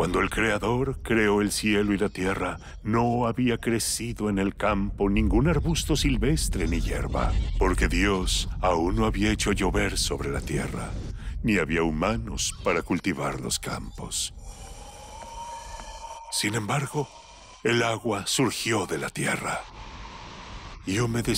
Cuando el Creador creó el cielo y la tierra, no había crecido en el campo ningún arbusto silvestre ni hierba, porque Dios aún no había hecho llover sobre la tierra, ni había humanos para cultivar los campos. Sin embargo, el agua surgió de la tierra y humedeció